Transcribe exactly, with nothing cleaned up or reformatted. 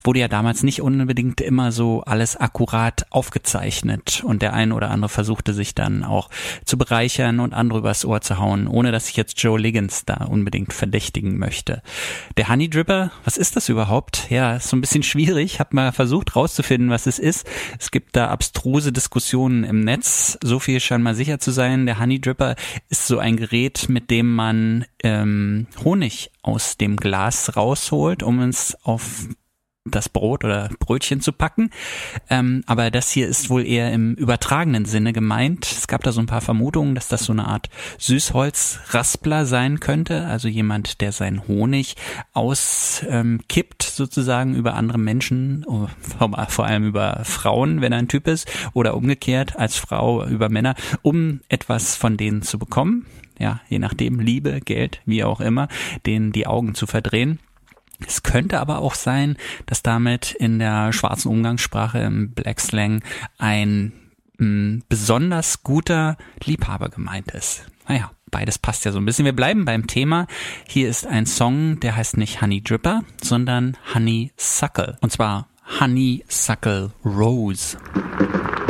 wurde ja damals nicht unbedingt immer so alles akkurat aufgezeichnet und der ein oder andere versuchte sich dann auch zu bereichern und andere übers Ohr zu hauen, ohne dass ich jetzt Joe Liggins da unbedingt verdächtigen möchte. Der Honey Dripper, was ist das überhaupt? Ja, ist so ein bisschen schwierig, hab mal versucht rauszufinden, was es ist. Es gibt da abstruse Diskussionen im Netz, so viel scheint mal sicher zu sein. Der Honey Dripper ist so ein Gerät, mit dem man ähm, Honig aus dem Glas rausholt, um es auf das Brot oder Brötchen zu packen. Ähm, aber das hier ist wohl eher im übertragenen Sinne gemeint. Es gab da so ein paar Vermutungen, dass das so eine Art Süßholzraspler sein könnte. Also jemand, der seinen Honig auskippt, ähm, sozusagen über andere Menschen, vor allem über Frauen, wenn er ein Typ ist, oder umgekehrt als Frau über Männer, um etwas von denen zu bekommen. Ja, je nachdem, Liebe, Geld, wie auch immer, denen die Augen zu verdrehen. Es könnte aber auch sein, dass damit in der schwarzen Umgangssprache im Black Slang ein mh, besonders guter Liebhaber gemeint ist. Naja, beides passt ja so ein bisschen. Wir bleiben beim Thema. Hier ist ein Song, der heißt nicht Honey Dripper, sondern Honeysuckle. Und zwar Honeysuckle Rose.